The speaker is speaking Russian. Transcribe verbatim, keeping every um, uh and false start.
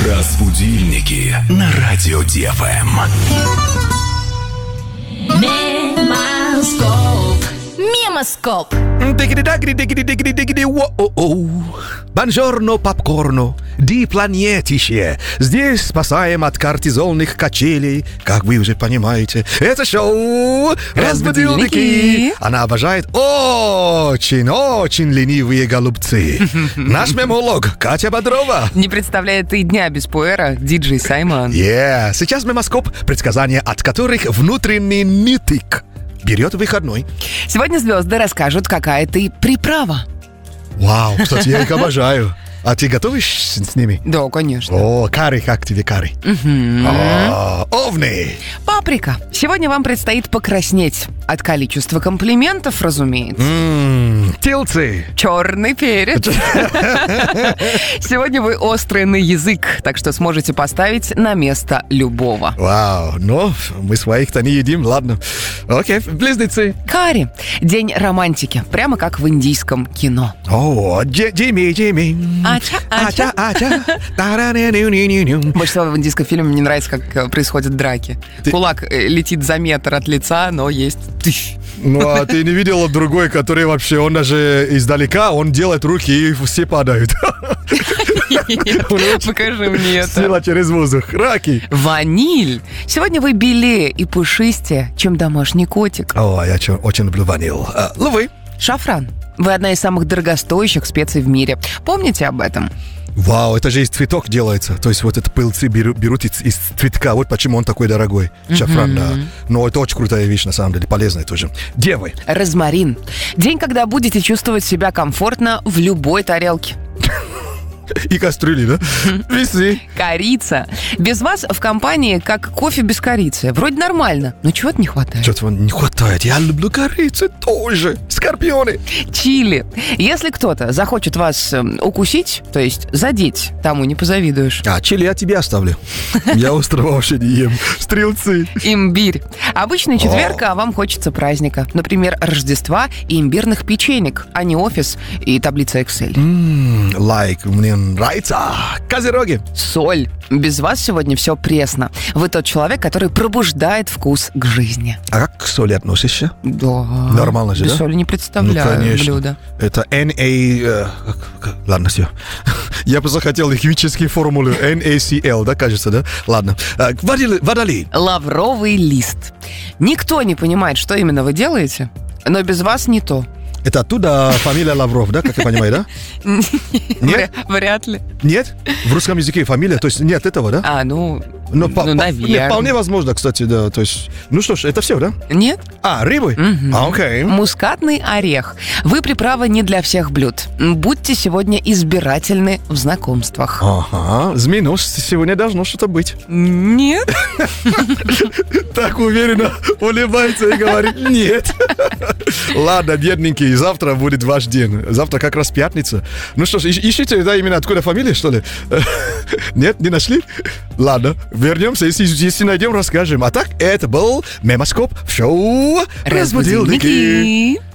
Разбудильники на радио ДФМ. Мемоскоп. Мемоскоп. Бонжорно, попкорно, ди планетище. Здесь спасаем от кортизолных качелей, как вы уже понимаете. Это шоу «Разбудильники». Она обожает очень-очень ленивые голубцы. Наш мемолог Катя Бодрова. Не представляет и дня без пуэра диджей Саймон. Yeah. Сейчас мемоскоп, предсказания от которых внутренний нытик берет выходной. Сегодня звезды расскажут, какая ты приправа. Вау, кстати, я их обожаю. А ты готовишь с, с ними? Да, конечно. О, карри, как тебе карри? Угу. О, овны. Паприка. Сегодня вам предстоит покраснеть. От количества комплиментов, разумеется. М-м, тилцы. Черный перец. Сегодня вы острый на язык, так что сможете поставить на место любого. Вау, ну, мы своих-то не едим, ладно. Окей, близнецы. Карри. День романтики. Прямо как в индийском кино. О, Джимми, Джимми. Ача, ача. Ача, ача. Больше всего в индийском фильме мне нравится, как происходят драки. Ты... Кулак летит за метр от лица, но есть тыщ. Ну, а ты не видела другой, который вообще, он даже издалека, он делает руки, и все падают. Покажи мне это. Сила через воздух. Раки. Ваниль. Сегодня вы белее и пушистее, чем домашний котик. О, я очень люблю ваниль. Ловы. Шафран. Вы одна из самых дорогостоящих специй в мире. Помните об этом? Вау, это же из цветок делается. То есть вот это пыльцы берут, берут из, из цветка. Вот почему он такой дорогой. Шафран, mm-hmm. да. Но это очень крутая вещь, на самом деле. Полезная тоже. Девы. Розмарин. День, когда будете чувствовать себя комфортно в любой тарелке. И кастрюли, да? Весы. Корица. Без вас в компании как кофе без корицы. Вроде нормально, но чего-то не хватает. Что-то не хватает. Я люблю корицу тоже. Скорпионы. Чили. Если кто-то захочет вас укусить, то есть задеть, тому не позавидуешь. А, чили я тебе оставлю. Я острова вообще не ем. Стрелцы. Имбирь. Обычный четверг, а вам хочется праздника. Например, Рождества и имбирных печенек, а не офис и таблица Excel. Лайк, мне нравится. Козероги. Соль. Без вас сегодня все пресно. Вы тот человек, который пробуждает вкус к жизни. А как к соли относишься? Да. Нормально же, без да? соли не представляю, ну, конечно. блюдо. Это эн эй... Э, ладно, все. Я просто хотел химические формулы. эн эй си эл, да, кажется, да? Ладно. Водолей. Лавровый лист. Никто не понимает, что именно вы делаете, но без вас не то. Это оттуда фамилия Лавров, да, как я понимаю, да? Нет? Вряд ли. Нет? В русском языке фамилия, то есть нет этого, да? А, ну, Но, ну по, наверное. Нет, вполне возможно, кстати, да. То есть, ну что ж, это все, да? Нет. А, рыбы? Угу. А, окей. Мускатный орех. Вы приправа не для всех блюд. Будьте сегодня избирательны в знакомствах. Ага, с минус сегодня должно что-то быть. Нет. Так уверенно улыбается и говорит нет. Ладно, бедненький, завтра будет ваш день. Завтра как раз пятница. Ну что ж, ищите, да, именно откуда фамилия, что ли? Нет, не нашли? Ладно, вернемся, если, если найдем, расскажем. А так, это был Мемоскоп в шоу «Разбудильники».